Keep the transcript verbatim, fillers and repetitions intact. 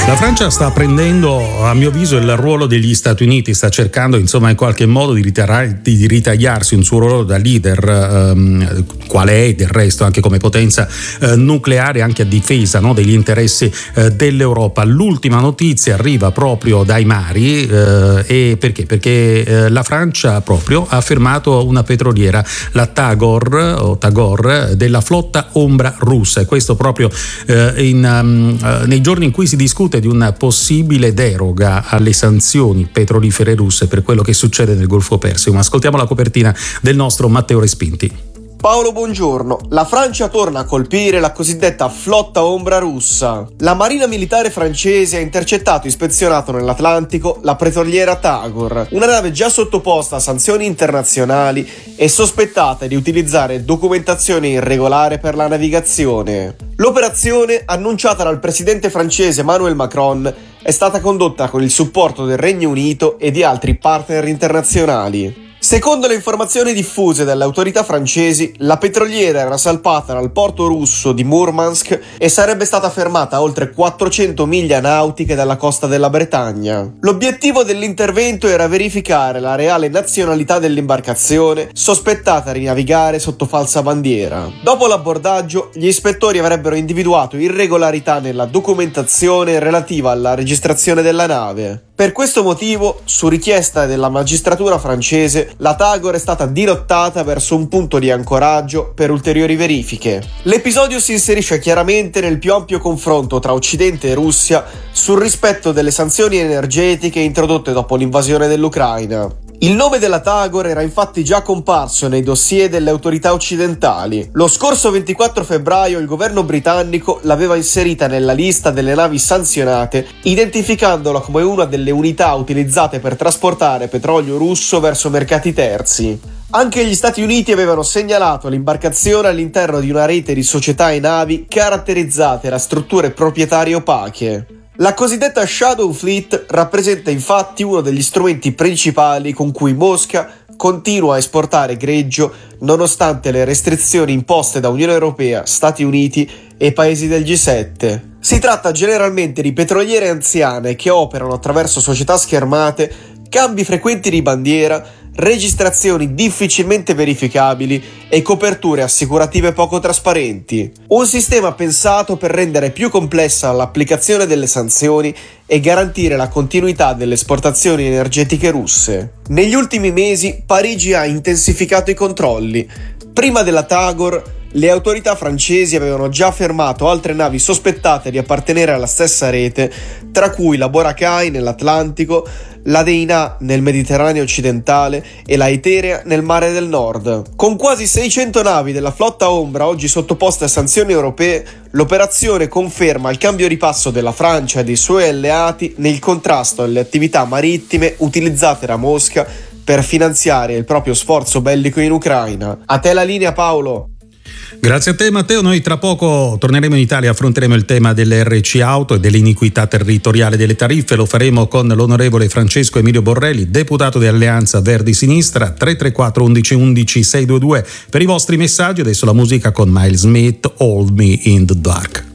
La Francia sta prendendo, a mio avviso, il ruolo degli Stati Uniti, sta cercando insomma in qualche modo di, ritar- di ritagliarsi un suo ruolo da leader, ehm, quale è del resto anche come potenza eh, nucleare, anche a difesa, no, degli interessi eh, dell'Europa. L'ultima notizia arriva proprio dai mari, eh, e perché? Perché eh, la Francia proprio ha fermato una petroliera, la Tagor o Tagor della flotta ombra russa, e questo proprio eh, in, um, uh, nei giorni in cui si discute di una possibile deroga alle sanzioni petrolifere russe per quello che succede nel Golfo Persico. Ma ascoltiamo la copertina del nostro Matteo Respinti. Paolo, buongiorno. La Francia torna a colpire la cosiddetta flotta ombra russa. La marina militare francese ha intercettato e ispezionato nell'Atlantico la petroliera Tagor, una nave già sottoposta a sanzioni internazionali e sospettata di utilizzare documentazione irregolare per la navigazione. L'operazione, annunciata dal presidente francese Emmanuel Macron, è stata condotta con il supporto del Regno Unito e di altri partner internazionali. Secondo le informazioni diffuse dalle autorità francesi, la petroliera era salpata dal porto russo di Murmansk e sarebbe stata fermata a oltre quattrocento miglia nautiche dalla costa della Bretagna. L'obiettivo dell'intervento era verificare la reale nazionalità dell'imbarcazione, sospettata di navigare sotto falsa bandiera. Dopo l'abbordaggio, gli ispettori avrebbero individuato irregolarità nella documentazione relativa alla registrazione della nave. Per questo motivo, su richiesta della magistratura francese, la Tagor è stata dirottata verso un punto di ancoraggio per ulteriori verifiche. L'episodio si inserisce chiaramente nel più ampio confronto tra Occidente e Russia sul rispetto delle sanzioni energetiche introdotte dopo l'invasione dell'Ucraina. Il nome della Tagor era infatti già comparso nei dossier delle autorità occidentali. Lo scorso ventiquattro febbraio il governo britannico l'aveva inserita nella lista delle navi sanzionate, identificandola come una delle unità utilizzate per trasportare petrolio russo verso mercati terzi. Anche gli Stati Uniti avevano segnalato l'imbarcazione all'interno di una rete di società e navi caratterizzate da strutture proprietarie opache. La cosiddetta Shadow Fleet rappresenta infatti uno degli strumenti principali con cui Mosca continua a esportare greggio nonostante le restrizioni imposte da Unione Europea, Stati Uniti e paesi del G sette. Si tratta generalmente di petroliere anziane che operano attraverso società schermate, cambi frequenti di bandiera, registrazioni difficilmente verificabili e coperture assicurative poco trasparenti. Un sistema pensato per rendere più complessa l'applicazione delle sanzioni e garantire la continuità delle esportazioni energetiche russe. Negli ultimi mesi Parigi ha intensificato i controlli. Prima della Tagor, le autorità francesi avevano già fermato altre navi sospettate di appartenere alla stessa rete, tra cui la Boracay nell'Atlantico, la Deina nel Mediterraneo occidentale e la Eterea nel Mare del Nord. Con quasi seicento navi della flotta ombra oggi sottoposte a sanzioni europee, l'operazione conferma il cambio di passo della Francia e dei suoi alleati nel contrasto alle attività marittime utilizzate da Mosca per finanziare il proprio sforzo bellico in Ucraina. A te la linea, Paolo. Grazie a te Matteo, noi tra poco torneremo in Italia, affronteremo il tema delle erre ci auto e dell'iniquità territoriale delle tariffe, lo faremo con l'onorevole Francesco Emilio Borrelli, deputato di Alleanza Verdi Sinistra. Tre tre quattro undici undici sei due due per i vostri messaggi. Adesso la musica con Miles Smith, Hold Me in the Dark.